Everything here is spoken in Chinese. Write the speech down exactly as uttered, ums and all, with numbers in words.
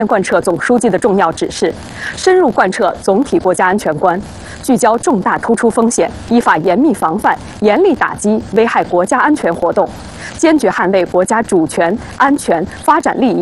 贯彻总书记的重要指示，深入贯彻总体国家安全观，聚焦重大突出风险，依法严密防范、严厉打击危害国家安全活动，坚决捍卫国家主权、安全、发展利益。